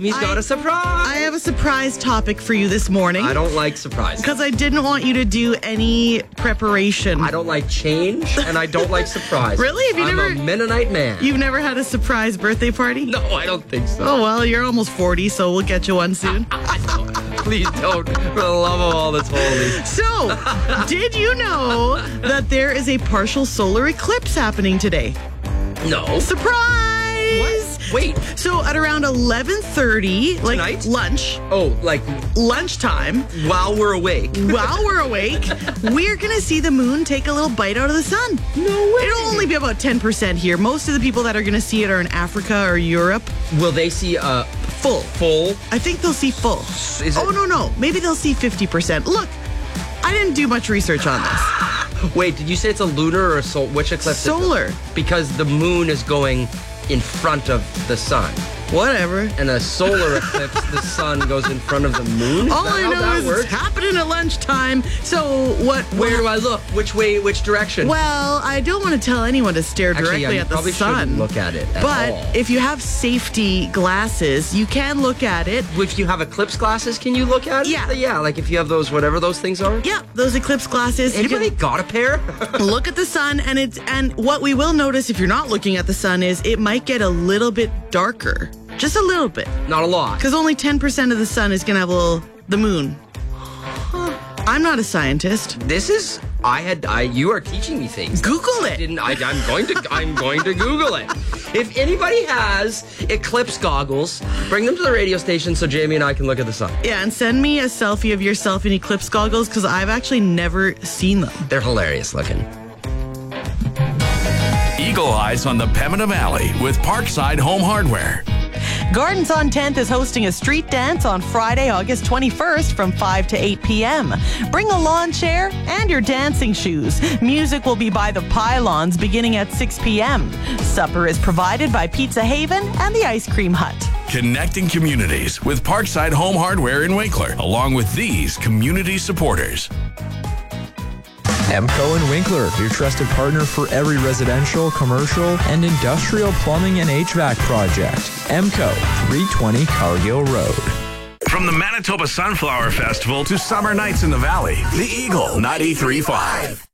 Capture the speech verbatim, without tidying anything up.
He's got I- a surprise. I have a surprise topic for you this morning. I don't like surprises. Because I didn't want you to do any preparation. I don't like change, and I don't like surprise. Really? Have you I'm never- a Mennonite man. You've never had a surprise birthday party? No, I don't think so. Oh, well, you're almost forty, so we'll get you one soon. Please don't. For the love of all that's holy. So, did you know that there is a partial solar eclipse happening today? No. Surprise! Wait. So, at around eleven thirty, like Tonight? lunch, Oh, like lunchtime, while we're awake. while we're awake, we're going to see the moon take a little bite out of the sun. No way. It'll only be about ten percent here. Most of the people that are going to see it are in Africa or Europe. Will they see a Full. full? I think they'll see full. Is it- Oh, no, no. Maybe they'll see fifty percent. Look, I didn't do much research on this. Wait, did you say it's a lunar or a sol? Which eclipse? is it? Solar. Because the moon is going in front of the sun. Whatever. And a solar eclipse, the sun goes in front of the moon? Is All that I how know that is works? it's happening at lunchtime. So what? Where do I look? Which way, which direction? Well, I don't want to tell anyone to stare Actually, directly yeah, at you the probably sun. shouldn't look at it at but all. if you have safety glasses, you can look at it. If you have eclipse glasses, can you look at it? Yeah. Yeah, like if you have those, whatever those things are? Yeah, those eclipse glasses. You Anybody can got a pair? look at the sun, and it's and what we will notice if you're not looking at the sun is it might get a little bit darker, just a little bit, Not a lot. because only ten percent of the sun is gonna have a little the moon. I'm not a scientist. This is, I had, I, you are teaching me things. Google I it. didn't, I, I'm going to, I'm going to Google it. If anybody has eclipse goggles, bring them to the radio station so Jamie and I can look at the sun. Yeah, and send me a selfie of yourself in eclipse goggles because I've actually never seen them. They're hilarious looking. Eagle Eyes on the Pembina Valley with Parkside Home Hardware. Gardens on tenth is hosting a street dance on Friday, August twenty-first from five to eight p.m. Bring a lawn chair and your dancing shoes. Music will be by the Pylons beginning at six p.m. Supper is provided by Pizza Haven and the Ice Cream Hut. Connecting communities with Parkside Home Hardware in Winkler, along with these community supporters. Emco and Winkler, your trusted partner for every residential, commercial, and industrial plumbing and H V A C project. Emco, three twenty Cargill Road. From the Manitoba Sunflower Festival to summer nights in the valley, the Eagle ninety-three point five.